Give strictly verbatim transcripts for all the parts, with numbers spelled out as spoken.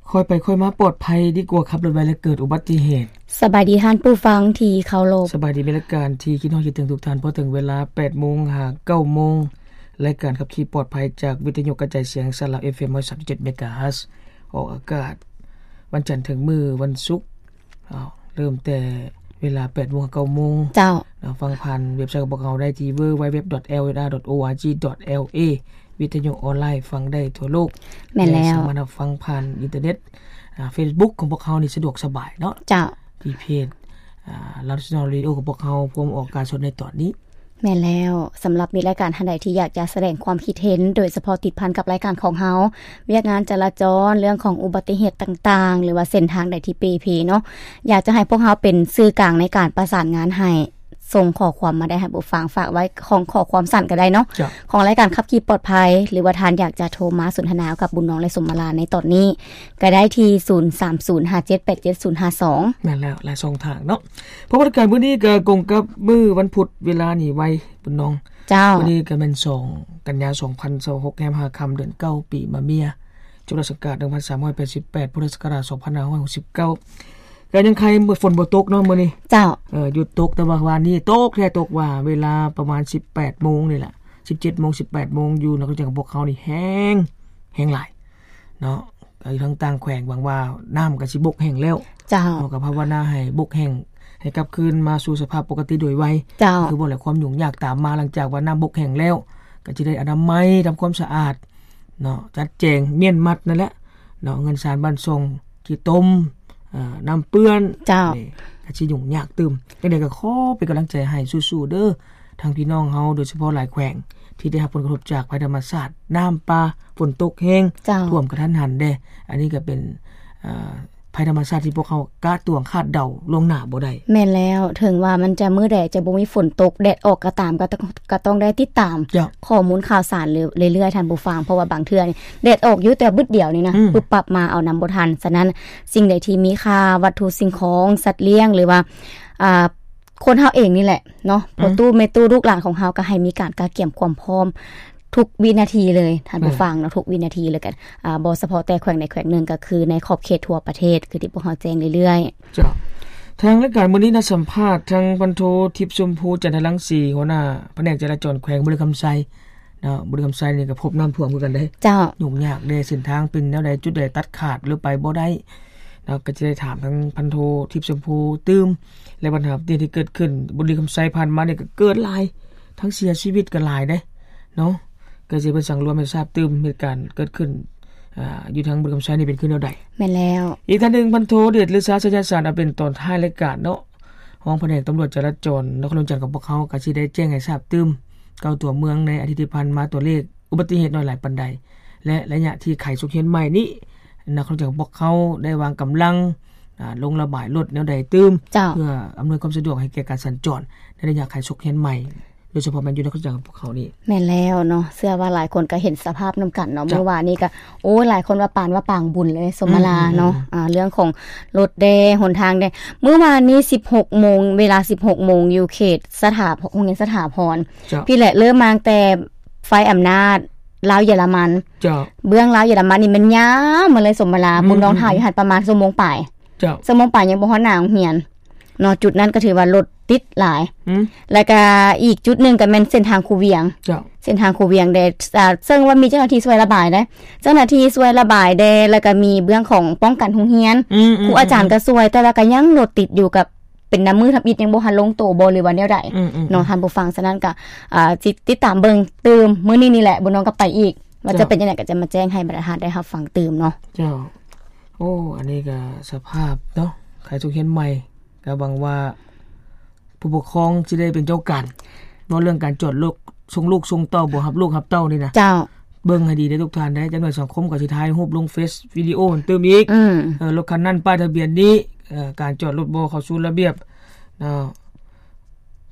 ค่อยไปค่อยมาปลอดภัยดีกว่าขับรถไว้แล้วเกิดอุบัติเหตุสบายดีท่านผู้ฟังที่เคารพสบายดีบรรยากาศที่คิดฮอดคิดถึงทุกท่านพอถึงเวลา แปดโมง หา เก้าโมงรายการขับขี่ปลอดภัยจากวิทยุกระจายเสียงสลับ เอฟ เอ็ม หนึ่งร้อยสามสิบเจ็ด เมกะเฮิรตซ์ออกอากาศวันจันทร์ถึงมื้อวันศุกร์อ้าวเริ่มแต่เวลา แปดโมง เก้าโมงเจ้าฟังผ่านเว็บไซต์ของพวกเราได้ที่ ดับเบิลยู ดับเบิลยู ดับเบิลยู ดอท แอล เอส อาร์ ดอท โอ อาร์ จี ดอท แอล เอ วิทยุออนไลน์ฟังได้ทั่วโลกแม่นแล้วสามารถฟังผ่านอินเทอร์เน็ตอ่า Facebook ของพวกเรานี่สะดวกสบายเนาะเจ้าที่เพจอ่า National Radio ของพวกเราพร้อมออกอากาศสดในตอนนี้แม่นแล้วสำหรับมีรายการท่านใดที่อยากจะแสดงความคิดเห็นโดยเฉพาะติดพันกับรายการของเฮาเวียกงานจราจรเรื่องของอุบัติเหตุต่างๆหรือว่าเส้นทางใดที่ พี พี เนาะอยากจะให้พวกเฮาเป็นสื่อกลางในการประสานงานให้ส่งข้อความมาได้ให้ผู้ฟังฝากไว้ของข้อความสั้นก็ได้เนาะของรายการขับขี่ปลอดภัยหรือว่าท่านอยากจะโทรมาสนทนากับบุญน้องและสมมาลาในตอนนี้ก็ได้ที่ศูนย์ สาม ศูนย์ ห้า เจ็ด แปด เจ็ด ศูนย์ ห้า สองแม่นแล้วหลายช่องทางเนาะเพราะว่าการมื้อนี้ก็กงกับมื้อวันพุธเวลานี่ไวบุญน้องเจ้ามื้อนี้ก็แม่นสองกันยายนสองพันยี่สิบหกแรมห้าค่ำเดือนเก้าปีมะเมียจุลศักราชหนึ่งพันสามร้อยแปดสิบแปดพุทธศักราชสองพันห้าร้อยหกสิบเก้าก็ยังใครฝนบ่ตกเนาะมื้อนี้เจ้าเอ่อหยุดตกแต่ว่าวันนี้ตกแท้ตกว่าเวลาประมาณ สิบแปดโมง นี่แหละ สิบเจ็ดโมง สิบแปดโมงอยู่นักจังพวกเขานี่แห้งแห้งหลายเนาะก็อยู่ทางต่างแขวงหวังว่าน้ำก็สิบกแห้งแล้วเจ้าเฮาก็ภาวนาให้บกแห้งให้กลับคืนมาสู่สภาพปกติโดยไวคือบ่แล้วความยุ่งยากตามมาหลังจากว่าน้ำบกแห้งแล้วก็สิได้อนามัยทำความสะอาดเนาะจัดแจงเมียนมัดนั่นแหละเนาะเงินสารบ้านทรงขี้ต้มอ่าน้ำเปื้อนเจ้าก็สิยุ่งยากตึมจังได๋ก็ขอเป็นกำลังใจให้สู้ๆเด้อทางพี่น้องเฮาโดยเฉพาะหลายแขวงที่ได้รับผลกระทบจากภัยธรรมชาติน้ำป่าฝนตกแห้งท่วมกระทันหันเด้อันนี้ก็เป็นอ่าภัยธรรมชาติที่พวกเขากะตวงคาดเดาล่วงหน้าบ่ได้แม่นแล้วถึงว่ามันจะมื้อใดจะบ่มีฝนตกแดดออกก็ตามก็ต้องก็ต้องได้ติดตามข้อมูลข่าวสารเรื่อยๆท่านผู้ฟังเพราะว่าบางเทื่อนี่แดดออกอยู่แต่บึดเดียวนี่นะปึ๊บปั๊บมาเอานำบ่ทันฉะนั้นสิ่งใดที่มีค่าวัตถุสิ่งของสัตว์เลี้ยงหรือว่าอ่าคนเฮาเองนี่แหละเนาะพ่อตู้แม่ตู้ลูกหลานของเฮาก็ให้มีการกะเกี่ยมความพร้อมทุกวินาทีเลยท่านผู้ฟังเนาะทุกวินาทีเลยกันอ่าบ่เฉพาะแต่แขวงในแขวงนึงก็คือในขอบเขตทั่วประเทศคือที่พวกเฮาแจ้งเรื่อยๆจ้ะทางรายการมื้อนี้นะสัมภาษณ์ทางพันโททิพย์ชมพูจันทรังสีหัวหน้าแผนกจราจรแขวงบุรีคำไซเนาะบุรีคำไซนี่ก็พบน้ำท่วมคือกันเด้เจ้ายุ่งยากเด้เส้นทางเป็นแนวใดจุดใดตัดขาดหรือไปบ่ได้เนาะก็จะได้ถามทางพันโททิพย์ชมพูตื้มและปัญหาที่เกิดขึ้นบุรีคำไซผ่านมานี่ก็เกิดหลายทั้งเสียชีวิตก็หลายเด้เนาะก็สิเพิ่นสั่งรวมให้ทราบตื้มเหตุการณ์เกิดขึ้นอ่าอยู่ทางบุรีคำไซนี่เป็นขึ้นแนวใดแม่นแล้วอีกท่านนึงพันโทเดชฤษาชัยสารเอาเป็นตอนท้ายรายการเนาะห้องแผนกตำรวจจราจรนครหลวงจันทร์กับพวกเขาก็สิได้แจ้งให้ทราบตื้มเก้าตัวเมืองในอาทิตย์ที่ผ่านมาตัวเลขอุบัติเหตุน้อยหลายปานใดและระยะที่ไขสุขเห็นใหม่นี้นครหลวงจันทร์กับพวกเขาได้วางกำลังอ่าลงระบายรถแนวใดตื้มเพื่ออำนวยความสะดวกให้แก่การสัญจรในระยะไขสุขเห็นใหม่โดยเฉพาะมันอยู่ในคนจังพวกเขานี่แม่นแล้วเนาะเชื่อว่าหลายคนก็เห็นสภาพนํากันเนาะเมื่อวานนี้ก็โอ้หลายคนว่าปานว่าปางบุญเลยสมราเนาะอ่าเรื่องของรถแดงหนทางแดงเมื่อวานนี้ สิบหกโมง เวลา สิบหกโมง อยู่เขตสถาพรโรงเรียนสถาพรพี่แหละเริ่มมาตั้งแต่ไฟอำนาจลาวเยอรมันจ้ะเบื้องลาวเยอรมันนี่มันยาวมาเลยสมราบุญน้องถ่ายอยู่หั่นประมาณชั่วโมงปลายจ้ะชั่วโมงปลายยังบ่ฮอดหน้าโรงเรียนเนาะจุดนั้นก็ถือว่ารถติดหลายแล้วก็อีกจุดนึงก็แม่นเส้นทางคูเวียงจ้ะเส้นทางคูเวียงได้อ่าซึ่งว่ามีเจ้าหน้าที่ช่วยระบายได้เจ้าหน้าที่ช่วยระบายได้แล้วก็มีเรื่องของป้องกันโรงเรียนครูอาจารย์ก็ช่วยแต่ว่าก็ยังรถติดอยู่กับเป็นน้ำมือทำอิฐยังบ่ทันลงโตบ่หรือว่าแนวใดเนาะท่านผู้ฟังฉะนั้นก็อ่าติดตามเบิ่งตื่มมื้อนี้นี่แหละบ่น้องก็ไปอีกว่าจะเป็นจังได๋ก็จะมาแจ้งให้บรรดาท่านได้รับฟังตื่มเนาะเจ้าโอ้อันนี้ก็สภาพเนาะไขสุขเห็นใหม่ก็หวังว่าผู้ปกครองสิได้เป็นเจ้ากันเนาะเรื่องการจอดลูกส่งลูกส่งเต้าบ่รับลูกรับเต้านี่นะเจ้าเบิ่งให้ดีได้ทุกท่านได้จังหน่วยสังคมก็สิถ่ายรูปลงเฟซวิดีโอเติมอีกเออรถคันนั้นป้ายทะเบียนนี้เอ่อการจอดรถบ่เข้าสู่ระเบียบเนาะ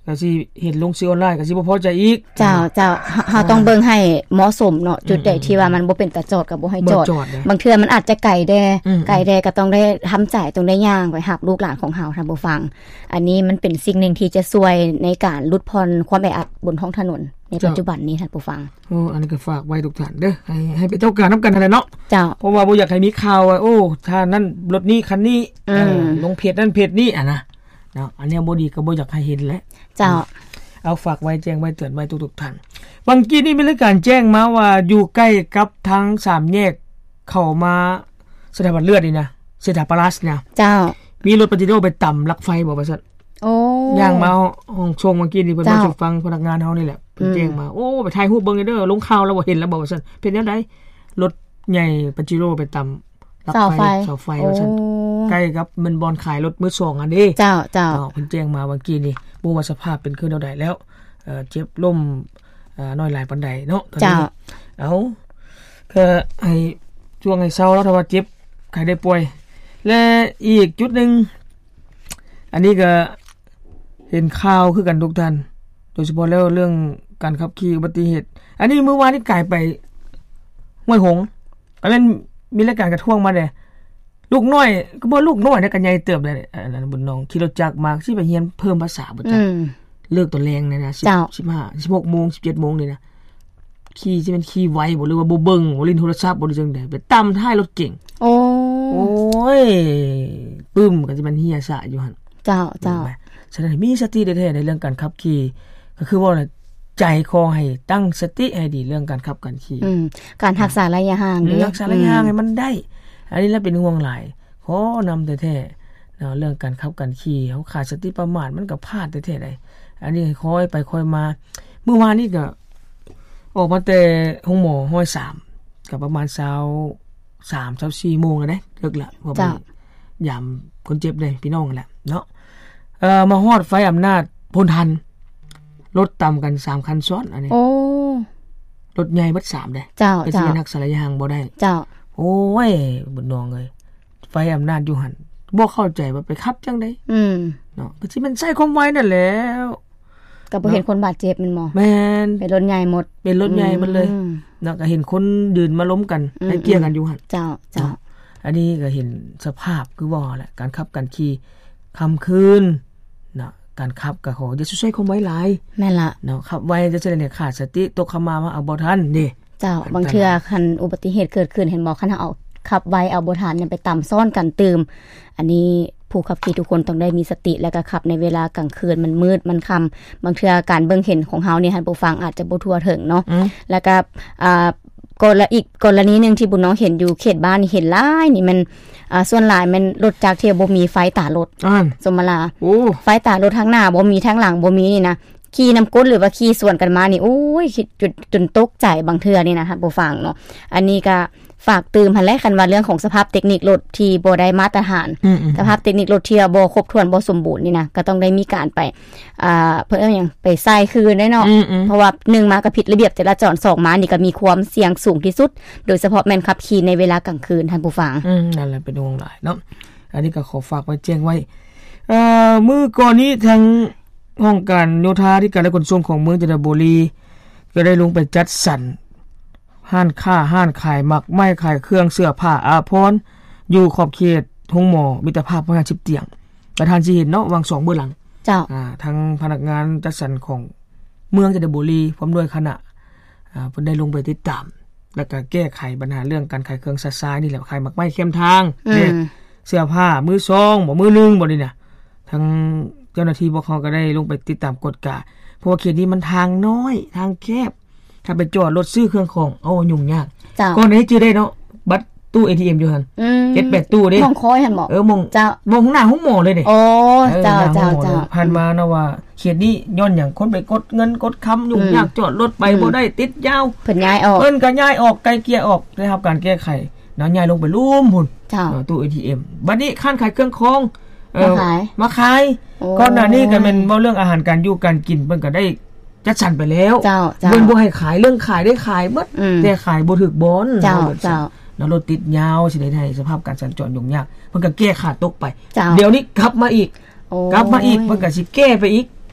ก็สิเห็นลงซื้อออนไลน์ก็สิบ่พอใจอีกเจ้าเจ้าเฮาต้องเบิ่งให้เหมาะสมเนาะจุดใดที่ว่ามันบ่เป็นตาจอดก็บ่ให้จอดบางเทื่อมันอาจจะไกลแดไกลแดก็ต้องได้ทำใจต้องได้ย่างไปรับลูกหลานของเฮาท่านผู้ฟังอันนี้มันเป็นสิ่งนึงที่จะช่วยในการลดพรความแออัดบนท้องถนนในปัจจุบันนี้ท่านผู้ฟังโอ้อันนี้ก็ฝากไว้ทุกท่านเด้อให้ให้ไปเจ้าการนํกันนั่นแหละเนาะเจ้าเพราะว่าบ่อยากให้มีข่าวว่าโอ้ถ้านั้นรถนี้คันนี้เออลงเพจนั้นเพจนี้อ่ะนะเนาะอันนี้บ่ดีก็บ่อยากให้เห็นแหละเจ้าเอาฝากไว้แจ้งไว้เตือนไว้ทุกๆท่านบางกี้นี่มีรายการแจ้งมาว่าอยู่ใกล้กับทั้งสามแยกเข้ามาสถาบันเลือดนี่นะสถาปลัสเนี่ยเจ้ามีรถปฏิโรธไปต่ำลักไฟบ่ว่าซั่นโอ้ย่างมาห้องชงบางกี้นี่เพิ่นมาฟังพนักงานเฮานี่แหละเพิ่นแจ้งมาโอ้ไปถ่ายรูปเบิ่งเด้อลงข่าวแล้วบ่เห็นแล้วบ่ว่าซั่นเป็นจังได๋รถใหญ่ปฏิโรธไปต่ำลักไฟเสาไฟว่าซั่นใกล้กับมันบอนขายรถมือสองอันนี้เจ้าเจ้าเพิ่นแจ้งมาบางกี้นี่บ่ว่าสภาพเป็นคือแนวใดแล้วเอ่อเจ็บล้มเอ่อน้อยหลายปานใดเนาะเจ้าเอาก็ให้ช่วงให้เซาแล้วถ้าว่าเจ็บใครได้ป่วยและอีกจุดนึงอันนี้ก็เห็นข่าวคือกันทุกท่านโดยเฉพาะแล้วเรื่องการขับขี่อุบัติเหตุอันนี้เมื่อวานนี้กลายไปห้วยหงส์ก็เล่นมีรายการกระท่วงมาเด้ลูกน้อยก็บ่ลูกน้อยนะกันใหญ่เติบได้อันนั้นบุญน้องขี่รถจักรมาสิไปเรียนเพิ่มภาษาบ่จักเลิกตอนแรงนี่นะสิบ สิบห้า สิบหกโมง สิบเจ็ดโมงนี่นะขี่สิเป็นขี่ไวบ่หรือว่าบ่เบิ่งบ่ลิ้นโทรศัพท์บ่จังได๋ไปตำท้ายรถเก๋งโอ้โอ้ยปึ้มก็สิมันเหียซะอยู่หั่นเจ้าเจ้าฉะนั้นมีสติแท้ๆในเรื่องการขับขี่ก็คือว่าใจคอให้ตั้งสติให้ดีเรื่องการขับการขี่อืมการรักษาระยะห่างเรื่องรักษาระยะห่างให้มันได้อันนี้แล้วเป็นห่วงหลายขอนำแท้ๆเนาะเรื่องการขับการขี่เฮาขาดสติประมาทมันก็พลาดแท้ๆได้อันนี้ค่อยไปค่อยมาเมื่อวานนี้ก็ออกมาแต่ห้องหมอห้อยสามก็ประมาณเช้าสาม สี่โมงแล้วเด้เลิกละเพราะว่ายามคนเจ็บได้พี่น้องแหละเนาะเอ่อมาฮอดไฟอำนาจพลทันรถต่ำกันสามคันซ้อนอันนี้โอ้รถใหญ่เบิดสามเด้เจ้าๆสินักสระยางบ่ได้เจ้าโอ้ยบุญน้องเอ้ยไฟอำนาจอยู่หั่นบ่เข้าใจว่าไปขับจังได๋อืมเนาะก็สิมันใช้ความไวนั่นแหล้วก็บ่เห็นคนบาดเจ็บมันบ่แม่นเป็นรถใหญ่หมดเป็นรถใหญ่หมดเลยเนาะก็เห็นคนยืนมาล้มกันให้เกี่ยกันอยู่หั่นเจ้าเจ้าอันนี้ก็เห็นสภาพคือว่าแหละการขับการขี่ค่ำคืนเนาะการขับก็ขออย่าใช้ความไวหลายแม่นล่ะเนาะขับไวจะจะเนี่ยขาดสติตกเข้ามามาเอาบ่ทันนี่เจ้าบางเทื่อคันอุบัติเหตุเกิดขึ้นเห็นบ่คันเอาขับไวเอาบ่ทันเนี่ยไปต่ำซ้อนกันตืมอันนี้ผู้ขับขี่ทุกคนต้องได้มีสติแล้วก็ขับในเวลากลางคืนมันมืดมันค่ำบางเทื่อการเบิ่งเห็นของเฮานี่ท่านผู้ฟังอาจจะบ่ทั่วถึงเนาะแล้วก็อ่ากรณีอีกกรณีนึงที่บุญน้องเห็นอยู่เขตบ้านนี่เห็นหลายนี่มันอ่าส่วนหลายมันรถจักรที่บ่มีไฟตารถอ่าสมมาลาโอ้ไฟตารถทางหน้าบ่มีทางหลังบ่มีนี่นะขี่นำก้นหรือว่าขี่สวนกันมานี่โอ้ยจุดจนตกใจบางเทื่อนี่นะท่านผู้ฟังเนาะอันนี้ก็ฝากเตือนหันแลคันว่าเรื่องของสภาพเทคนิครถที่บ่ได้มาตรฐานสภาพเทคนิครถที่บ่ครบถ้วนบ่สมบูรณ์นี่นะก็ต้องได้มีการไปอ่าเพิ่นเอาหยังไปใส่คืนได้เนาะเพราะว่าหนึ่งมาก็ผิดระเบียบจราจรสองมานี่ก็มีความเสี่ยงสูงที่สุดโดยเฉพาะแม่นขับขี่ในเวลากลางคืนท่านผู้ฟังอืมนั่นแหละเป็นวงหลายเนาะอันนี้ก็ขอฝากไว้แจ้งไว้เอ่อมื้อก่อนนี้ทางห้องการโยธาธิการและขนส่งของเมืองจันทบุรีก็ได้ลงไปจัดสรรห้านค้าห้านขายหมักไม้ขายเครื่องเสื้อผ้าอาภรณ์อยู่ขอบเขตห้องหมอมิตรภาพห้าสิบเตียงประธานสิเห็นเนาะวางสองเบื้องหลังเจ้าอ่าทางพนักงานจัดสรรของเมืองจันทบุรีพร้อมด้วยคณะอ่าเพิ่นได้ลงไปติดตามแล้วก็แก้ไขปัญหาเรื่องการขายเครื่องซักซ้ายนี่แหละขายหมักไม้เข้มทางเนี่ยเสื้อผ้ามือสองบ่มือนึงบ่นี่น่ะทางเจ้าหน้าที่บก.ก็ได้ลงไปติดตามกฎกาเพราะว่าเขตนี้มันทางน้อยทางแคบถ้าไปจอดรถซื้อเครื่องของเอายุ่งยากก่อนนี้จื้อได้เนาะบัตรตู้ เอ ที เอ็ม อยู่หั่นเจ็ด แปดตู้เด้มองคอยหั่นบ่เออมองเจ้ามองหน้าห้องหมอเลยเด้โอ้เจ้าเจ้าเจ้าผ่านมานะว่าเขตนี้ย้อนหยังคนไปกดเงินกดค้ำยุ่งยากจอดรถไปบ่ได้ติดยาวเพิ่นย้ายออกเพิ่นก็ย้ายออกไกลเกลี่ยออกได้รับการแก้ไขเนาะย้ายลงไปลุ่มพุ่นเจ้าตู้ เอ ที เอ็ม บัดนี้ค้านขายเครื่องของเออมาขายมาขายก่อนหน้านี้ก็แม่นบ่เรื่องอาหารการอยู่การกินเพิ่นก็ได้จัดสรรไปแล้วเจ้าๆเพิ่นบ่ให้ขายเรื่องขายได้ขายหมดแต่ขายบ่ถูกบ่นเจ้าเจ้าเนาะรถติดยาวสิได้ให้สภาพการสัญจรยุ่งยากเพิ่นก็แก้ขาดตกไปเดี๋ยวนี้กลับมาอีกกลับมาอีกเพิ่นก็สิแก้ไปอีก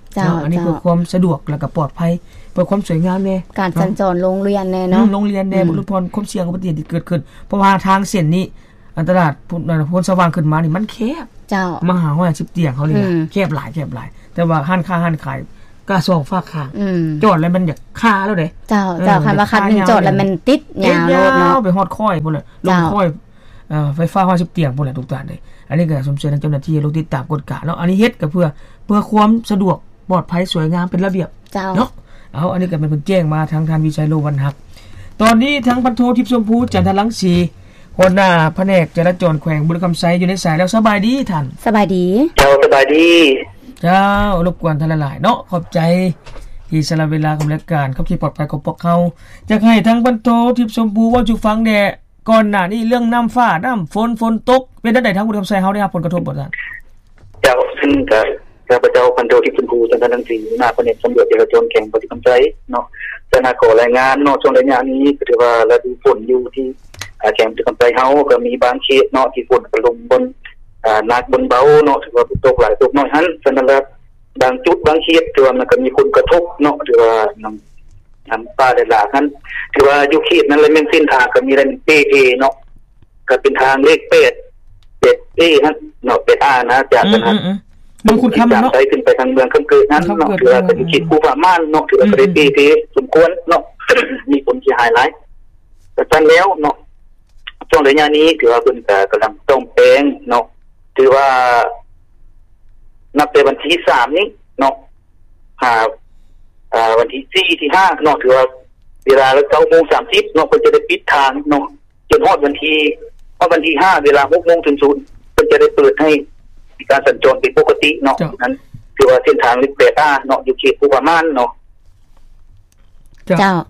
เจ้าอันนี้เพื่อความสะดวกแล้วก็ปลอดภัยเพื่อความสวยงามแน่การสัญจรโรงเรียนแน่เนาะโรงเรียนแน่บ่ลดพรความเสี่ยงอุบัติเหตุที่เกิดขึ้นเพราะว่าทางเส้นนี้อันตรายพลสว่างขึ้นมานี่มันแคบเจ้ามหาห้อยสิบเตียงเขาเลยแคบหลายแคบหลายแต่ว่าห้านค้าห้านขายก็สองฝากข้างจอดแล้วมันอยากค่าแล้วเด้เจ้าเจ้าคันว่าคันนึงจอดแล้วมันติดยาวโลดเนาะไปฮอดค่อยพุ่นน่ะลงค่อยเอ่อไฟฟ้าห้อยสิบเตียงพุ่นน่ะทุกท่านเด้อันนี้ก็สมเสด็จเจ้าหน้าที่ลงติดตามกฎกาเนาะอันนี้เฮ็ดก็เพื่อเพื่อความสะดวกปลอดภัยสวยงามเป็นระเบียบเนาะเอาอันนี้ก็เป็นเพิ่นแจ้งมาทางท่านวิชัยโลวันหักตอนนี้ทั้งพันโททิพย์ชมพูจันทรังสีหัวหน้าแผนกจราจรแขวงบุรีคำไซอยู่ในสายแล้วสบายดีท่านสบายดีเจ้าสบายดีเจ้ารบกวนท่านหลายๆเนาะขอบใจที่สละเวลากับรายการขับขี่ปลอดภัยของพวกเขาจะให้ทั้งพันโททิพย์ชมพูว่าจุฟังแด่ก่อนหน้านี้เรื่องน้ำฟ้าน้ำฝนฝนตกเป็นจังได๋ทั้งบุรีคำไซเฮาได้รับผลกระทบบ่ท่านเจ้าซึ่งก็ข้าพเจ้าพันโททิพย์ชมพูจันทรังสีหน้าแผนกสำรวจจราจรแขวงบุรีคำไซเนาะจะน่าขอรายงานเนาะช่วงระยะนี้ก็ถือว่าฤดูฝนอยู่ที่แขวงบุรีคำไซเฮาก็มีบางเขตเนาะที่ฝนลงบนอ่าหนักบนเบาเนาะถือว่าตกหลายตกน้อยหั่นฉะนั้นแล้วบางจุดบางเขตถือว่ามันก็มีผลกระทบเนาะถือว่านํานําป่าได้หลายหั่นถือว่าอยู่เขตนั้นเลยแม่นเส้นทางก็มีได้ เอ เอ เนาะก็เป็นทางเลขแปด เจ็ด เอ หั่นเนาะเป็นอานะจากนั้นมันคุณคําเนาะไปขึ้นไปทางเมืองคำเกิดนั้นเนาะถือว่าเป็นเขตภูผาม่านเนาะถือว่าเป็น เอ เอ สมควรเนาะ มีผลเสียหายหลายแต่ซั่นแล้วเนาะช่วงระยะนี้ถือว่าเพิ่นก็กำลังซ่อมแซมเนาะถือว่านับแต่วันที่สามนี้เนาะหาอ่าวันที่สี่ที่ห้าเนาะถือว่าเวลา เก้าโมงสามสิบ เนาะเพิ่นจะได้ปิดทางเนาะจนฮอดวันที่ฮอดวันที่ห้าเวลา หกโมงถึงศูนย์เพิ่นจะได้เปิดให้มีการสัญจรเป็นปกติเนาะนั้นถือว่าเส้นทางเลขแปด อา เนาะอยู่เขตภูผาม่านเนาะเจ้า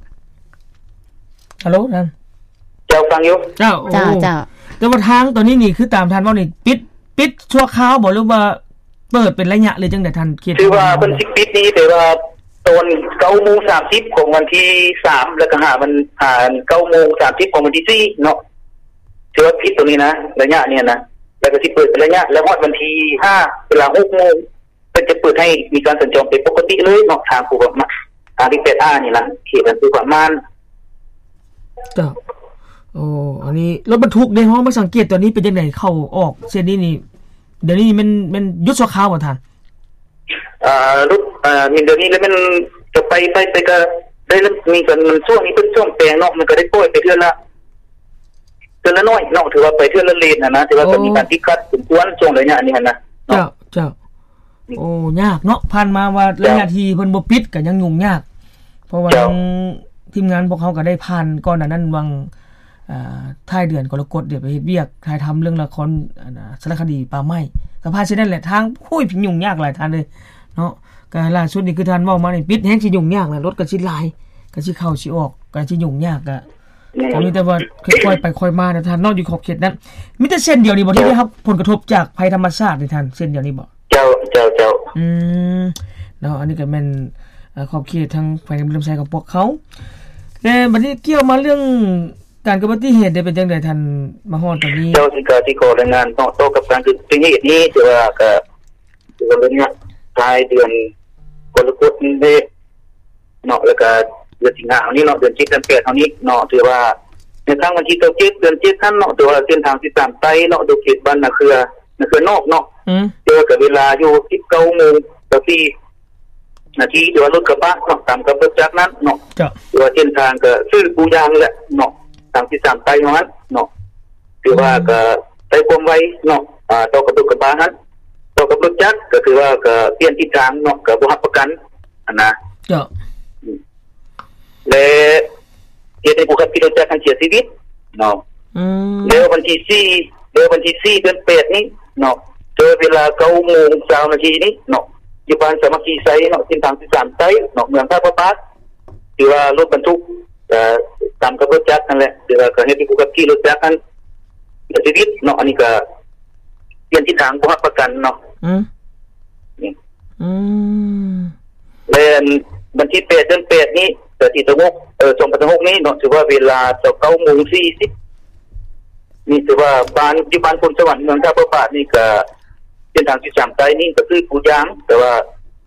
ฮัลโหลท่านเจ้าฟังอยู่เจ้าเจ้าเจ้าแต่ว่าทางตอนนี้นี่คือตามท่านว่านี่ปิดปิดชั่วคราวบ่หรือว่าเปิดเป็นระยะเลยจังได๋ท่านคิดคือว่าเพิ่นสิปิดนี้แต่ว่าตอน เก้าโมงสามสิบ ของวันที่สามแล้วก็หามันอ่า เก้าโมงสามสิบ ของวันที่สี่เนาะถือว่าปิดตรงนี้นะระยะเนี่ยนะแล้วก็สิเปิดเป็นระยะแล้วฮอดวันที่ห้าเวลา หกโมงเพิ่นจะเปิดให้มีการสัญจรเป็นปกติเลยเนาะทางภูผาม่านทางที่แปด อา นี่ล่ะเขตภูผาม่านจ้ะโอ้อันนี้รถบรรทุกในห้องมาสังเกตตอนนี้เป็นจังได๋เข้าออกเส้นนี้นี่เดี๋ยวนี้มันมันหยุดชั่วคราวบ่ท่านอ่ารถอ่ามีเดี๋ยวนี้แล้วมันจะไปไปไปก็ได้มีกันมันช่วงนี้เพิ่นช่วงแปลงเนาะมันก็ได้ปล่อยไปเทื่อละเทื่อละน้อยเนาะถือว่าไปเทื่อละเลนน่ะนะถือว่าก็มีการติดขัดสมควรช่วงระยะนี้หั่นนะเจ้าเจ้าโอ้ยากเนาะผ่านมาว่าระยะที่เพิ่นบ่ปิดก็ยังยุ่งยากเพราะว่าทีมงานพวกเขาก็ได้ผ่านก่อนนั้นวังอ่าท้ายเดือนกรกฎเดี๋ยวไปเฮ็ดเวียกถ่ายทำเรื่องละครอ่าสารคดีป่าไม้ก็ผ่านเส้นนั้นแหละทางหุ้ยยุ่งยากหลายท่านเลยเนาะก็ล่าสุดนี่คือท่านเว้ามานี่ปิดแฮงสิยุ่งยากแหละรถก็สิหลายก็สิเข้าสิออกก็สิยุ่งยากก็ก็มีแต่ว่าค่อยๆไปค่อยมานะท่านนอกอยู่ขอบเขตนั้นมีแต่เส้นเดียวนี่บ่ที่ได้รับผลกระทบจากภัยธรรมชาตินี่ท่านเส้นเดียวนี่บ่เจ้าเจ้าเจ้าอืมเนาะอันนี้ก็แม่นขอบเขตทางภัยธรรมชาติของพวกเขาแต่บัดนี้เกี่ยวมาเรื่องการเกิดอุบัติเหตุได้เป็นจังได๋ท่านมาฮอดตอนนี้เจ้าสิกาที่ขอรายงานต่อกับการเกิดอุบัติเหตุนี้ถือว่าก็ถือว่าเป็นเนี่ยปลายเดือนกรกฎาคมนี้เนาะแล้วก็เดือนสิงหาคมนี้เนาะเดือนเจ็ดเดือนแปดเท่านี้เนาะถือว่าในทางวันที่เจ็ดเดือนเจ็ดท่านเนาะถือว่าเส้นทางสิบสามไต้เนาะโดยเขตบ้านนาเครือนาเครือนอกเนาะอือเจอกับเวลาอยู่ สิบเก้าโมงสี่นาทีถือว่ารถกระบะเนาะตามกำหนดจากนั้นเนาะจ้ะถือว่าเส้นทางก็ซื้อปูยางแหละเนาะทางสิบสามไต้นั้นเนาะถือว่าก็ใช้ความไวเนาะอ่าต่อกับรถกระบะนั้นต่อกับรถจักรก็คือว่าก็เปลี่ยนทิศทางเนาะก็บ่รับประกันอันนะจ้ะและเฮ็ดให้ผู้ขับขี่รถจักรเสียชีวิตเนาะอืมแล้ววันที่สี่แล้ววันที่สี่เดือนแปดนี้เนาะเจอเวลา เก้าโมงสามนาทีนี้เนาะอยู่บ้านสามัคคีไซเนาะเส้นทางสิบสามไต้เนาะเมืองท่าพระปาดถือว่ารถบรรทุกเอ่อตามกับรถจักรนั่นแหละถือว่าก็เฮ็ดให้ผู้ขับขี่รถจักรนั้นเสียชีวิตเนาะอันนี้ก็เปลี่ยนทิศทางบ่รับประกันเนาะอืมนี่อืมแล้ววันที่แปดเดือนแปดนี้เดือนที่สิบหกเอ่อสองพันสิบหกนี้เนาะถือว่าเวลา เก้าโมงสี่สิบนี่ถือว่าบ้านอยู่บ้านพลสวรรค์เมืองท่าพระปาดนี่ก็เส้นทางสิบสามไต้นี่ก็คือปูยางแต่ว่า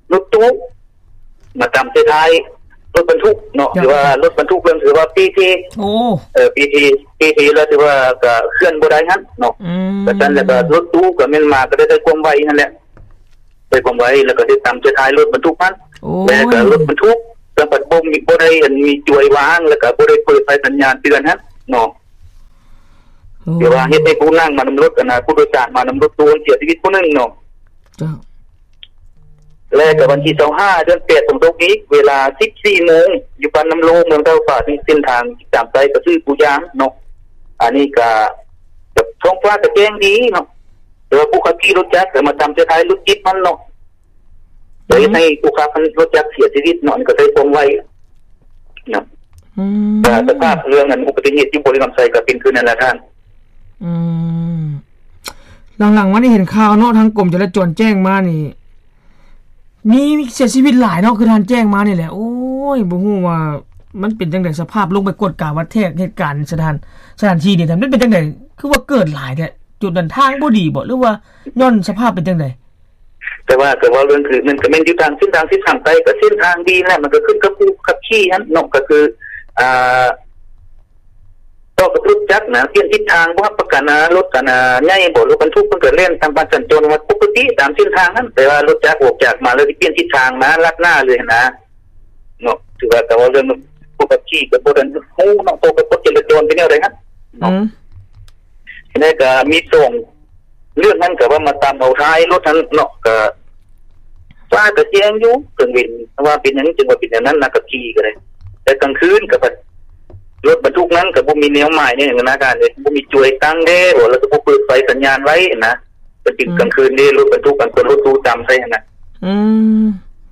รถตู้มาตามเส้นทางรถบรรทุกเนาะหรือว่ารถบรรทุกเรื่องถือว่า พี ทีโอ้เอ่อ พี ที พี ที แล้วถือว่าก็เคลื่อนบ่ได้หั่นเนาะก็ฉะนั้นแล้วก็รถตู้ก็แม่นมาก็ได้ได้ความไวนั่นแหละได้ความไวแล้วก็ได้ตามเส้นทางรถบรรทุกมันแล้วก็รถบรรทุกก็ปัดบ่มีบ่ได้มีจ่วยวางแล้วก็บ่ได้เปิดไฟสัญญาณเตือนหั่นเนาะเดี๋ยวว่าเฮ็ดให้ผู้นั่งมานำรถกันนะผู้โดยสารมานำรถตู้เสียชีวิตผู้นึงเนาะจ้าแล้วก็วันที่ยี่สิบห้าเดือนแปดตรงนี้เวลา สิบสี่โมงอยู่บ้านน้ำโลงเมืองเท่าฟ้าที่เส้นทางตามไปก็ชื่อปูยางเนาะอันนี้ก็กับท้องฟ้าก็แจ้งดีเนาะแต่ว่าผู้ขับขี่รถจักรก็มาทำเส้นทางรถจิ๊บมันเนาะเลยให้ผู้ขับรถจักรเสียชีวิตเนาะก็ได้ปงไว้เนาะอืมแต่สภาพเรื่องนั้นอุบัติเหตุที่บริกรรมใส่ก็เป็นคือนั่นแหละท่านอืมหลังๆวันนี้เห็นข่าวเนาะทางกรมจราจรแจ้งมานี่มีเสียชีวิตหลายเนาะคือทานแจ้งมานี่แหละโอ้ยบ่ฮู้ว่ามันเป็นจังได๋สภาพลงไปกดกาวัดแทกเหตุการณ์สถานสถานที่นี่มันเป็นจังได๋คือว่าเกิดหลายแท้จุดเดินทางบ่ดีบ่หรือว่าย้อนสภาพเป็นจังได๋แต่ว่าแต่ว่าเรื่องคือมันก็แม่นอยู่ทางเส้นทางที่ทางไปก็เส้นทางดีแหละมันก็ขึ้นกับผู้ขับขี่หั่นเนาะก็คืออ่าก็กระตุ้นจักนะเปลี่ยนทิศทางบ่รับประกันนะรถกันนะใหญ่บ่รถบรรทุกเพิ่นก็เล่นตามบ้านสัญจรว่าปกติตามเส้นทางนั้นแต่ว่ารถจักรออกจากมาแล้วเปลี่ยนทิศทางมาลัดหน้าเลยนะเนาะถือว่าแต่ว่าเรื่องผู้ขับขี่ก็บ่ได้ฮู้เนาะตัวก็จราจรเป็นแนวใดครับเนาะแล้วก็มีส่งเรื่องนั้นก็ว่ามาตามเอาท้ายรถนั้นเนาะก็ฟ้าก็แจ้งอยู่เครื่องบินว่าเป็นหยังจังว่าเป็นอย่างนั้นนะก็ขี่ก็ได้แต่กลางคืนก็รถบรรทุกนั้นก็บ่มีแนวหมายนี่อย่างนั้นกันเลยบ่มีจ่วยตั้งเด้บ่แล้วก็บ่เปิดไฟสัญญาณไว้นะเป็นติดกลางคืนนี่รถบรรทุกกันคนรถตู้ตามใส่หั่นน่ะอืม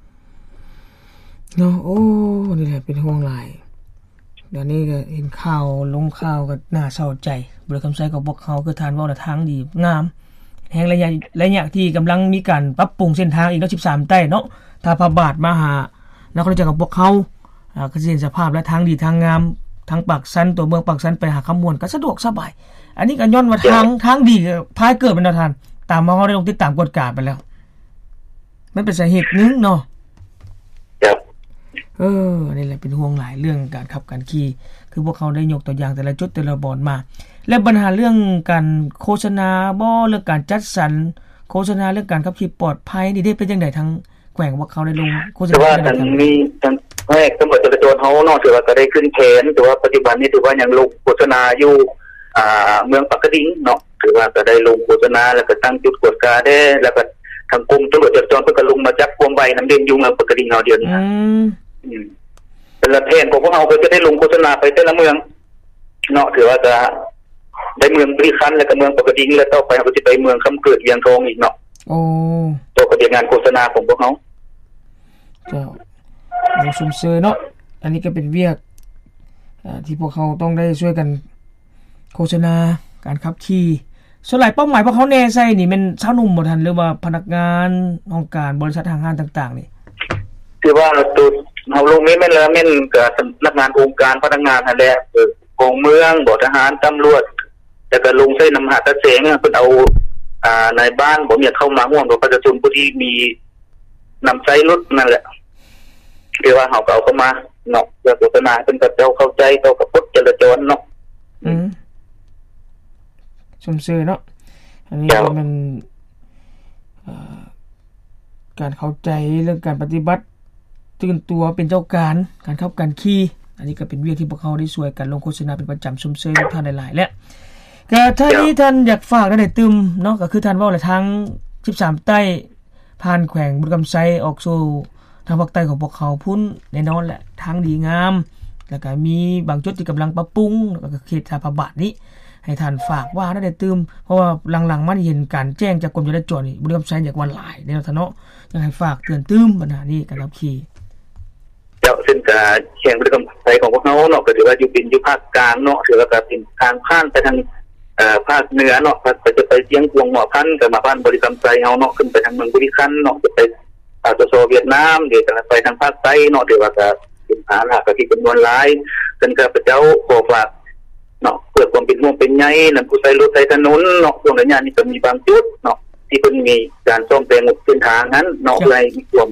เนาะโอ้นี่แหละเป็นห่วงหลายเดี๋ยวนี้ก็เห็นข่าวลงข่าวก็น่าเศร้าใจบริคำใช้กับพวกเขาคือทานเว้าทางดีงามแห่งระยะระยะที่กำลังมีการปรับปรุงเส้นทางอีกสิบสามใต้เนาะถ้าพระบาทมาหานักรู้จักกับพวกเขาอ่าก็สิเห็นสภาพและทางดีทางงามทางปากสันตัวเมืองปากสันไปหาคำมวลก็สะดวกสบายอันนี้ก็ย้อนว่าทางทางดีพายเกิดเป็นแนวทางตามมาเฮาได้ลงติดตามกฎกาไปแล้วมันเป็นสาเหตุนึงเนาะครับเออนี่แหละเป็นห่วงหลายเรื่องการขับการขี่คือพวกเขาได้ยกตัวอย่างแต่ละจุดแต่ละบอนมาและปัญหาเรื่องการโฆษณาบ่เรื่องการจัดสรรโฆษณาเรื่องการขับขี่ปลอดภัยนี่ได้เป็นจังได๋ทั้งแขวงว่าเขาได้ลงโฆษณาว่าทั้งมีทั้งแรกตำรวจจราจรเฮาเนาะถือว่าก็ได้ขึ้นแผนแต่ว่าปัจจุบันนี้ถือว่ายังลงโฆษณาอยู่อ่าเมืองปากกดิ่งเนาะถือว่าก็ได้ลงโฆษณาแล้วก็ตั้งจุดกวดกาได้แล้วก็ทางกรมตำรวจจราจรเพิ่นก็ลงมาจับความไวนำเด่นอยู่เมืองปากกดิ่งเฮาเดียวนี้อืมอืมแต่ละแผนของพวกเฮาก็จะได้ลงโฆษณาไปแต่ละเมืองเนาะถือว่าจะได้เมืองบริคันแล้วก็เมืองปากกดิ่งแล้วต่อไปเฮาก็สิไปเมืองคำเกิดเวียงทองอีกเนาะโอ้ตัวก็เป็นงานโฆษณาของพวกเฮาเจ้าเราซุ่มเซยเนาะอันนี้ก็เป็นเวียกอ่าที่พวกเขาต้องได้ช่วยกันโฆษณาการขับขี่ส่วนหลายเป้าหมายพวกเขาแน่ใส่นี่เป็นชาวหนุ่มบ่ทันหรือว่าพนักงานองค์การบริษัททางงานต่างๆนี่คือว่าตัวเฮาลงนี้แม่นแล้วแม่นก็สำนักงานองค์การพนักงานนั่นแหละเออกองเมืองบ่ทหารตำรวจแล้วก็ลงใส่นำหาตะเสงเพิ่นเอาอ่าในบ้านบ่มีเข้ามาร่วมกับประชาชนผู้ที่มีนำใช้รถนั่นแหละคือว่าเฮาก็เอาเข้ามาเนาะเพื่อโฆษณาเพิ่นก็เจ้าเข้าใจเจ้าก็กฎจราจรเนาะอืมสมซื่อเนาะอันนี้มันเอ่อการเข้าใจเรื่องการปฏิบัติตื่นตัวเป็นเจ้าการการขับการขี่อันนี้ก็เป็นเวียกที่พวกเขาได้ช่วยกันลงโฆษณาเป็นประจำสมซื่อท่านหลายๆและก็ท่านนี้ท่านอยากฝากได้ตึมเนาะก็คือท่านเว้าหลายทางสิบสามใต้ผ่านแขวงบุรีรัมย์ไซออกสู่ทางภาคใต้ของพวกเขาพุ่นแน่นอนแหละทางดีงามแล้วก็มีบางจุดที่กำลังปรับปรุงแล้วก็เขตทางพระบาทนี้ให้ท่านฝากว่าได้ตึมเพราะว่าหลังๆมันเห็นการแจ้งจากกรมจราจรนี่บุรีรัมย์ไซอยากว่าหลายในเนาะอยากให้ฝากเตือนตึมปัญหานี้การขับขี่เจ้าซึ่งก็แข่งบุรีรัมย์ไซของพวกเฮาเนาะก็ถือว่าอยู่เป็นอยู่ภาคกลางเนาะถือว่าก็เป็นทางผ่านไปทางเอ่อภาคเหนือเนาะก็จะไปเชียงกวงหมอพันก็มาบ้านบุรีรัมย์ไซเฮาเนาะขึ้นไปทางเมืองบุรีคันเนาะจะไปอาจจะโซเวียดนามเดี๋ยวจะไปทางภาคใต้เนาะเดี๋ยวว่าจะเป็นฐานหลักก็ที่จำนวนหลายกันก็พระเจ้าขอฝากเนาะเพื่อความเป็นห่วงเป็นใยนั่นผู้ใช้รถใช้ถนนเนาะช่วงระยะนี้ก็มีบางจุดเนาะที่เพิ่นมีการซ่อมแซมเส้นทางนั้นเนาะเพื่อให้มีความ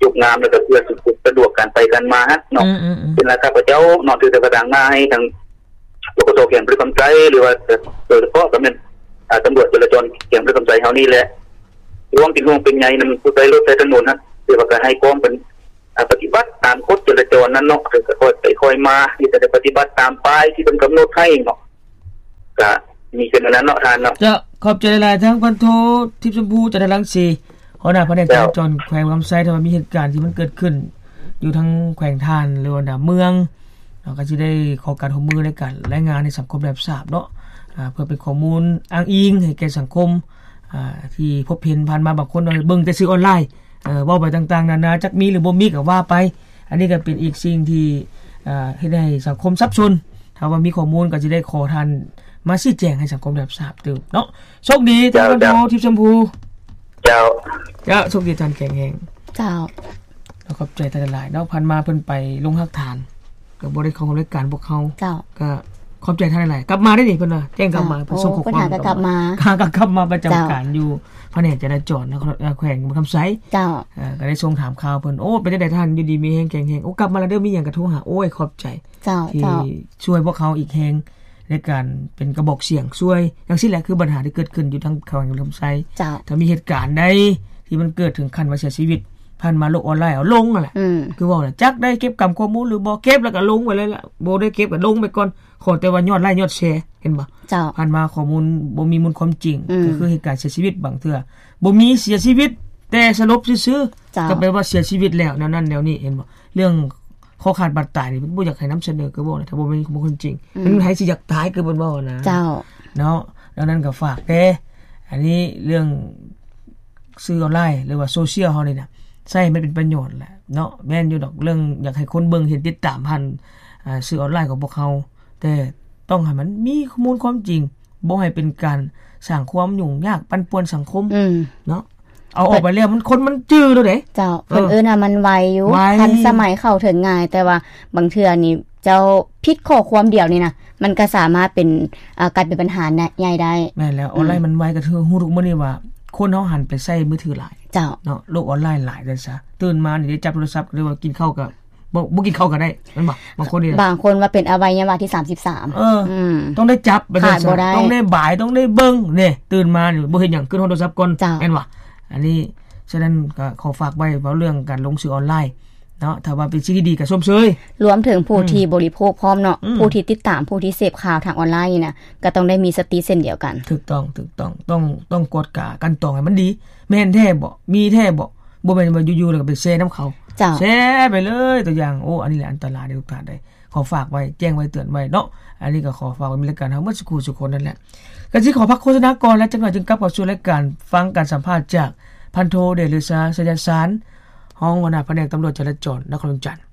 จุกงามแล้วก็เพื่อสุขสะดวกการไปกันมาฮะเนาะเป็นราคาพระเจ้าเนาะถือแต่กระดังมาให้ทางปกสเขียนบริกรรมใจหรือว่าโดยเฉพาะก็เป็นตำรวจจราจรเขียนบริกรรมใจเฮานี่แหละรวมเป็นห่วงเป็นใยนำผู้ใช้รถใช้ถนนฮะคือว่าก็ให้กองเป็นปฏิบัติตามกฎจราจรนั้นเนาะคือค่อยไปค่อยมาที่จะปฏิบัติตามป้ายที่เป็นกำหนดให้เนาะก็มีเป็นนั้นเนาะทานเนาะจะขอบใจหลายๆทั้งพันโททิพย์ชมพูจันทรังสีหัวหน้าแผนกจราจรแขวงลำไส้ถ้าว่ามีเหตุการณ์ที่มันเกิดขึ้นอยู่ทั้งแขวงทานหรือว่าเมืองเราก็สิได้ขอการร่วมมือในการรายงานในสังคมแบบทราบเนาะอ่าเพื่อเป็นข้อมูลอ้างอิงให้แก่สังคมอ่าที่พบเห็นผ่านมาบางคนเบิ่งแต่สื่อออนไลน์เอ่อเว้าไปต่างๆนานาจักมีหรือบ่มีก็ว่าไปอันนี้ก็เป็นอีกสิ่งที่อ่าเฮ็ดให้สังคมสับสนถ้าว่ามีข้อมูลก็สิได้ขอท่านมาชี้แจงให้สังคมรับทราบตึเนาะโชคดีท่านพันโททิพย์ชมพูเจ้าเจ้าโชคดีท่านแข็งแรงเจ้าแล้วขอบใจท่านหลายเนาะผ่านมาเพิ่นไปลงหักฐานก็บ่ได้เข้าร่วมรายการพวกเขาเจ้าก็ขอบใจท่านหลายกลับมาได้นี่เพิ่นว่าแจ้งกลับมาเพิ่นส่งข้อความกลับมาค่ะก็กลับมาประจำการอยู่แผนกจราจรนครแขวงคำไสเจ้าเอ่อก็ได้ส่งถามข่าวเพิ่นโอ้เป็นจังได๋ท่านอยู่ดีมีแฮงแข็งแรงโอ้กลับมาแล้วเด้อมีหยังก็โทรหาโอ้ยขอบใจเจ้าที่ช่วยพวกเขาอีกแฮงในการเป็นกระบอกเสียงช่วยอย่างซี่แหละคือปัญหาที่เกิดขึ้นอยู่ทางแขวงคำไสถ้ามีเหตุการณ์ใดที่มันเกิดถึงขั้นว่าเสียชีวิตผ่านมาโลกออนไลน์เอาลงนั่นแหละคือว่าจักได้เก็บกรรมข้อมูลหรือบ่เก็บแล้วก็ลงไว้เลยล่ะบ่ได้เก็บก็ลงไปก่อนขอแต่ว่ายอดไลค์ยอดแชร์เห็นบ่เจ้าผ่านมาข้อมูลบ่มีมูลความจริงก็คือเหตุการณ์เสียชีวิตบางเทื่อบ่มีเสียชีวิตแต่สลบซื่อๆก็แปลว่าเสียชีวิตแล้วแนวนั้นแนวนี้เห็นบ่เรื่องข้อขาดบาดตายนี่เพิ่นบ่อยากให้นําเสนอก็บ่ถ้าบ่มีข้อมูลจริงมันให้สิอยากตายคือเพิ่นเว้านะเจ้าเนาะดังนั้นก็ฝากเด้อันนี้เรื่องสื่อออนไลน์หรือว่าโซเชียลเฮานี่น่ะใช้มันเป็นประโยชน์แหละเนาะแม่นอยู่ดอกเรื่องอยากให้คนเบิ่งเห็นติดตามผ่านอ่าสื่อออนไลน์ของพวกเขาแต่ต้องให้มันมีข้อมูลความจริงบ่ให้เป็นการสร้างความยุ่งยากปั่นป่วนสังคมเนาะเอาออกไปแล้วมันคนมันจื้อแล้วเด้เจ้าเพิ่นเอิ้นว่ามันไวอยู่ทันสมัยเข้าถึงง่ายแต่ว่าบางเทื่อนี่เจ้าผิดข้อความเดียวนี่นะมันก็สามารถเป็นอ่ากลายเป็นปัญหาใหญ่ได้แม่นแล้วออนไลน์มันไวก็คือฮู้ทุกมื้อนี้ว่าคนเฮาหันไปใช้มือถือหลายเจ้าเนาะโลกออนไลน์หลายจังซะตื่นมานี่ได้จับโทรศัพท์หรือว่ากินข้าวก็บ่บ่กินข้าวก็ได้แม่นบ่บางคนนี่บางคนว่าเป็นอวัยวะที่สามสิบสามเออต้องได้จับไปจังซั่นต้องได้บ่ายต้องได้เบิ่งนี่ตื่นมานี่บ่เฮ็ดหยังขึ้นโทรศัพท์ก่อนแม่นบ่อันนี้ฉะนั้นก็ขอฝากไว้เว้าเรื่องการลงสื่อออนไลน์เนาะถ้าว่าเป็นสิ่งที่ดีก็ชมเชยรวมถึงผู้ที่บริโภคพร้อมเนาะผู้ที่ติดตามผู้ที่เสพข่าวทางออนไลน์นี่นะก็ต้องได้มีสติเส้นเดียวกันถูกต้องถูกต้องต้องต้องกดกะกันตองให้มันดีแม่นแท้บ่มีแท้บ่บ่แม่นว่าอยู่ๆแล้วก็ไปแชร์นําเขาแชร์ไปเลยตัวอย่างโอ้อันนี้แหละอันตรายเด้อทุกท่านได้ขอฝากไว้แจ้งไว้เตือนไว้เนาะอันนี้ก็ขอฝากไว้ในรายการเฮาเมื่อสักครู่ทุกคนนั่นแหละก็สิขอพักโฆษณาก่อนแล้วจังหน่อยจึงกลับเข้าสู่รายการฟังการสัมภาษณ์จากพันโทเดชฤษาสยามสารห้องหัวหน้าแผนกตำรวจจราจรนครจันทร์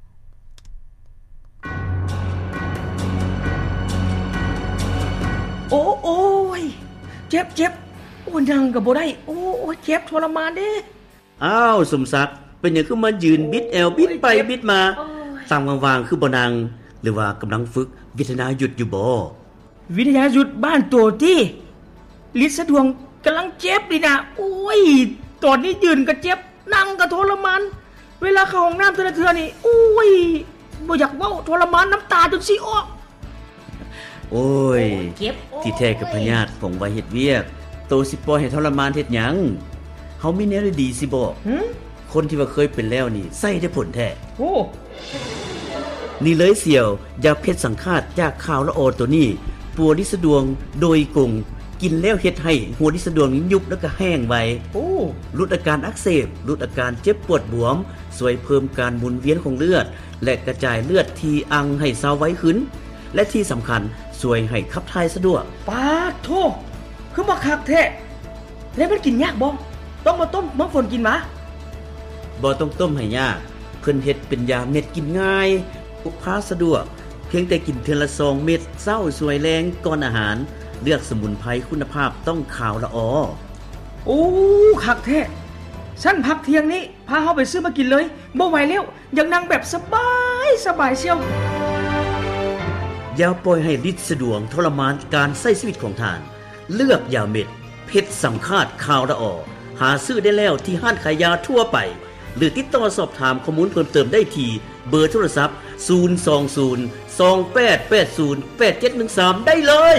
โอ้โอ้ยเจ็บๆโอ้ยังก็บ่ได้โอ้โอ้เจ็บทรมานเด้อ้าวสมศักดิ์เป็นหยังคือมายืนบิดแอวบิดไปบิดมาตามว่างๆคือบ่นางหรือว่ากำลังฝึกวิทยายุทธอยู่บ่วิทยายุทธบ้านตัวที่ฤทธิ์สะดวงกำลังเจ็บนี่นะโอ้ยตอนนี้ยืนก็เจ็บนั่งก็ทรมานเวลาเข้าห้องน้ำแต่ละเทื่อนี่โอ้ยบ่อยากเว้าทรมานน้ำตาจนสิออกโอ้ยที่แท้กับพญาติฝงไว้เฮ็ดเวียกโตสิปล่อยให้ทรมานเฮ็ดหยังเฮามีแนวดีสิบ่หึคนที่ว่าเคยเป็นแล้วนี่ใส่ได้ผลแท้โอ้นี่เลยเสี่ยวยาเพชรสังฆาตจากข่าวละออตัวนี้ปัวดิสะดวงโดยกงกินแล้วเฮ็ดให้หัวดิสะดวงยุบแล้วก็แห้งไวโอ้ลดอาการอักเสบลดอาการเจ็บปวดบวมช่วยเพิ่มการหมุนเวียนของเลือดและกระจายเลือดที่อังให้เซาไว้ขึ้นและที่สำคัญช่วยให้ขับถ่ายสะดวกปาโธคือบ่คักแท้แล้วมันกินยากบ่ต้องมาต้มมะฝนกินมาบ่ต้องต้มให้ยากเพิ่นเฮ็ดเป็นยาเม็ดกินง่ายพกพาสะดวกเพียงแต่กินเทื่อละสองเม็ดเช้าสวยแรงก่อนอาหารเลือกสมุนไพรคุณภาพต้องขาวละออโอ้คักแท้ฉันพักเที่ยงนี้พาเฮาไปซื้อมากินเลยบ่ไหวแล้วอยากนั่งแบบสบายสบายเชียวอย่าปล่อยให้ฤทธิ์สะดวงทรมานการใช้ชีวิตของท่านเลือกยาเม็ดเพชรสังฆาตขาวละออหาซื้อได้แล้วที่ห้านขายยาทั่วไปหรือติดต่อสอบถามข้อมูลเพิ่มเติมได้ที่เบอร์โทรศัพท์ศูนย์ สอง ศูนย์ สอง แปด แปด ศูนย์ แปด เจ็ด หนึ่ง สามได้เลย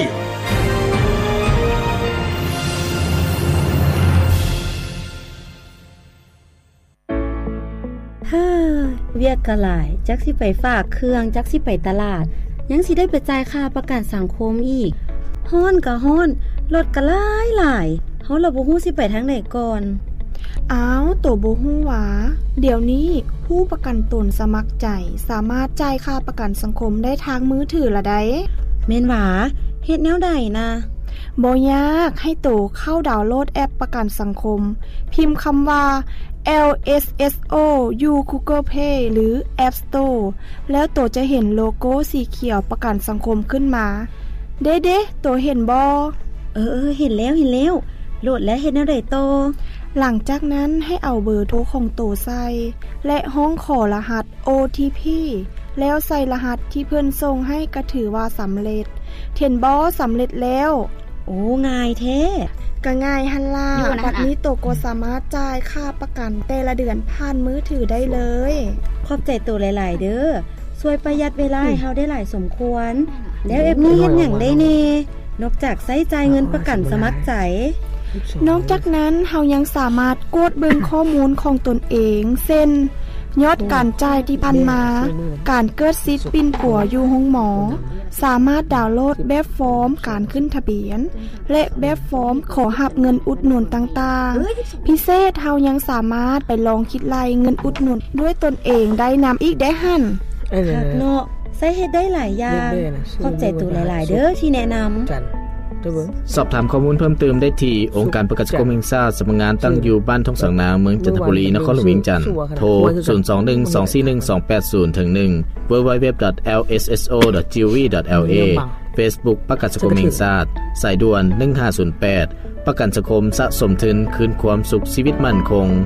เฮ้อเวียกกะหลายจักสิไปฝากเครื่องจักสิไปตลาดยังสิได้ไปจ่ายค่าประกันสังคมอีกฮ้อนก็ฮ้อนรถก็หลายหลายเฮาละบ่ฮู้สิไปทางไหนก่อนอ้าวโตบ่ฮู้หวาเดี๋ยวนี้ผู้ประกันตนสมัครใจสามารถจ่ายค่าประกันสังคมได้ทางมือถือละได้แม่นหวาเฮ็ดแนวใดนะบ่ยากให้โตเข้าดาวน์โหลดแอปประกันสังคมพิมพ์คำว่า แอล เอส เอส โอ อยู่ Google Play หรือ App Store แล้วโตจะเห็นโลโก้สีเขียวประกันสังคมขึ้นมาเด้ๆโตเห็นบ่เออๆเห็นแล้วเห็นแล้วโหลดแล้วเฮ็ดแนวใดโตหลังจากนั้นให้เอาเบอร์โทรของโตใส่และห้องขอรหัส โอ ที พี แล้วใส่รหัสที่เพิ่นส่งให้ก็ถือว่าสำเร็จเห็นบ่สำเร็จแล้วโอ้ง่ายแท้ก็ง่ายหั่นล่ะบัดนี้โตก็สามารถจ่ายค่าประกันแต่ละเดือนผ่านมือถือได้เลยขอบใจโตหลายๆเด้อช่วยประหยัดเวลาให้เฮาได้หลายสมควรแล้วแอปนี้เฮ็ดหยังได้แน่นอกจากใช้จ่ายเงินประกันสมัครใจนอกจากนั้นเฮายังสามารถกดเบิ่งข้อมูลของตนเองเช่นยอดการจ่ายที่ผ่านมาการเกิดสิทธิ์ปิ่นปัวอยู่ห้องหมอสามารถดาวน์โหลดแบบฟอร์มการขึ้นทะเบียนและแบบฟอร์มขอรับเงินอุดหนุนต่างๆพิเศษเฮายังสามารถไปลองคิดรายเงินอุดหนุนด้วยตนเองได้นำอีกได้หั่นคักเนาะใช้เฮ็ดได้หลายอย่างขอบใจตู่หลายๆเด้อที่แนะนำสอบถามข้อมูลเพิ่มเติมได้ที่องค์การประกันสังคมแห่งชาติสำนักงานตั้งอยู่บ้านทองสังนาเมืองจันทบุรีนครหลวงเวียงจันทน์โทรศูนย์ สอง หนึ่ง สอง สี่ หนึ่ง สอง แปด ศูนย์ หนึ่ง ดับเบิลยู ดับเบิลยู ดับเบิลยู ดอท แอล เอส เอส โอ ดอท จี โอ วี ดอท แอล เอ Facebook ประกันสังคมแห่งชาติสายด่วนหนึ่งห้าศูนย์แปดประกันสังคมสะสมทุนคืนความสุขชีวิตมั่นคง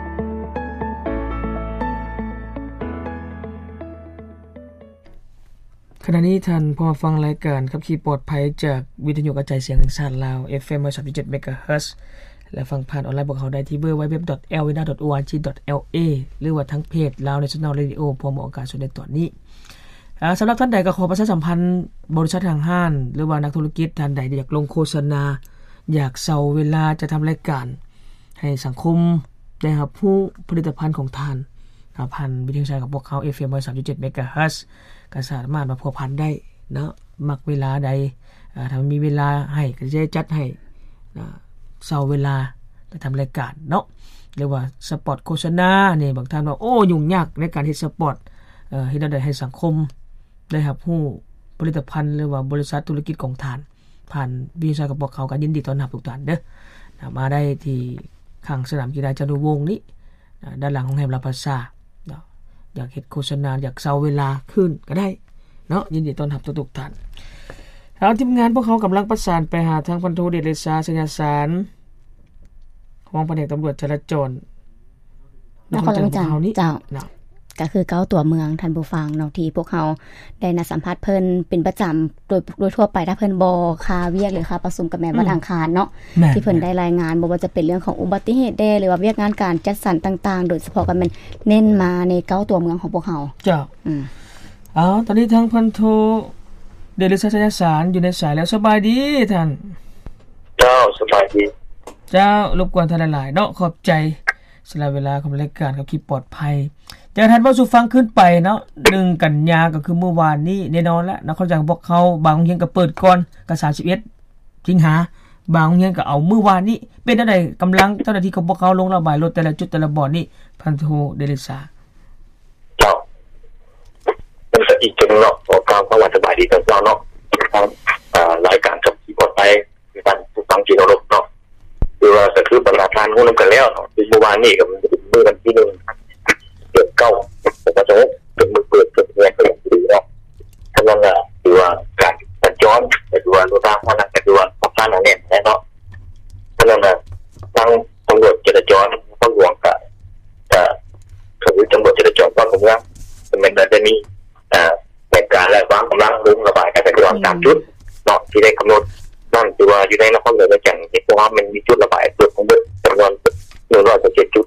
ขณะนี้ท่านพอฟังรายการขับขี่ปลอดภัยจากวิทยุกระจายเสียงแห่งชาติลาว เอฟ เอ็ม สามสิบเจ็ด เมกะเฮิรตซ์ และฟังผ่านออนไลน์พวกเขาได้ที่ ดับเบิลยู ดับเบิลยู ดับเบิลยู ดอท แอล วี เอ็น เอ ดอท โอ อาร์ จี ดอท แอล เอ หรือว่าทั้งเพจ Lao National Radio พร้อมออกอากาศสดในตอนนี้อ่าสำหรับท่านใดก็ขอประชาสัมพันธ์บริษัททางห้างหรือว่านักธุรกิจท่านใดอยากลงโฆษณาอยากเซาเวลาจะทำรายการให้สังคมได้รับผู้ผลิตภัณฑ์ของท่านผ่านวิทยุกับพวกเขา เอฟ เอ็ม สามสิบเจ็ด เมกะเฮิรตซ์ ก็สามารถมาพัวพันได้เนาะมักเวลาใดอ่าถ้ามีเวลาให้ก็จะจัดให้อ่าเซาเวลาจะทำรายการเนาะเรียกว่าสปอตโฆษณานี่บางท่านว่าโอ้ยุ่งยากในการเฮ็ดสปอตเอ่อเฮ็ดได้ให้สังคมได้รับรู้ผลิตภัณฑ์หรือว่าบริษัทธุรกิจของท่านผ่านวิทยุกับพวกเขาก็ยินดีต้อนรับทุกท่านเด้อมาได้ที่ข้างสนามกีฬาจตุวงศ์นี้ด้านหลังของแหมลาภาษาอยากเฮ็ดโฆษณาอยากเซาเวลาขึ้นก็ได้เนาะยินดีต้อนรับทุกท่านทางทีมงานพวกเขากำลังประสานไปหาทางพันโทเดชเลษาสัญญาสารห้องแผนกตำรวจจราจรนครหลวงจันทน์เจ้าก็คือเก้าตัวเมืองท่านผู้ฟังเนาะที่พวกเขาได้นัดสัมภาษณ์เพิ่นเป็นประจำโดยโดยทั่วไปถ้าเพิ่นบ่คาเวียกหรือคาประชุมกับแม่วันอังคารเนาะที่เพิ่นได้รายงานบ่ว่าจะเป็นเรื่องของอุบัติเหตุแดหรือว่าเวียกงานการจัดสรรต่างๆโดยเฉพาะกันมันเน้นมาในเก้าตัวเมืองของพวกเขาเจ้าอืมอ๋อตอนนี้ทางพันโทเดชสัญญาสารอยู่ในสายแล้วสบายดีท่านเจ้าสบายดีเจ้ารบกวนท่านหลายๆเนาะขอบใจสละเวลาของรายการกับคลิปปลอดภัยจากท่านผู้ฟังขึ้นไปเนาะหนึ่งกันยาก็คือเมื่อวานนี้แน่นอนแล้วนครจังบอกเขาบางโรงเรียนก็เปิดก่อนก็สามสิบเอ็ดสิงหาบางโรงเรียนก็เอาเมื่อวานนี้เป็นจังได๋กำลังเจ้าหน้าที่ของพวกเขาลงระบายรถแต่ละจุดแต่ละบ่อนี่พันโทเดลิซาเจ้าเป็นอีกจังเนาะก็ความสบายดีทั้งเนาะทางอ่ารายการกับที่ปลอดภัยในการผู้ฟังที่เคารพเนาะคือว่าก็คือประธานฮู้นำกันแล้วเนาะเมื่อวานนี้ก็มื้อวันที่หนึ่งเดือนเก้าผมก็จะเป็นมือเปิดเปิดแรกเป็นดีเนาะฉะนั้นน่ะคือว่าการสัญจรไปดูว่ารถทางพนักไปดูว่าสะพานนั่นแหละเนาะฉะนั้นน่ะทางตำรวจจราจรทางหลวงก็จะคือตำรวจจราจรก็คงว่าเป็นได้มีอ่าในการและวางกำลังลงระบายการจราจรตามจุดเนาะที่ได้กำหนดนั่นคือว่าอยู่ในนครหลวงจังหวัดเพราะว่ามันมีจุดระบายจุดของเบิดจำนวนหนึ่งร้อยเจ็ดจุดเนาะ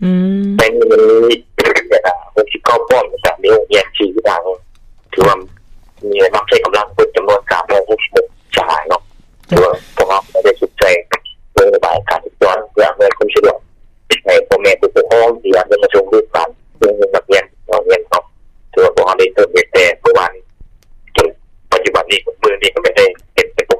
อืมแต่นี่มันมีหกสิบเก้าป้อมจากนี้แยกสี่ทางถือว่ามีนักใช้กำลังคนจำนวนสามร้อยหกสิบหกชายเนาะถือว่า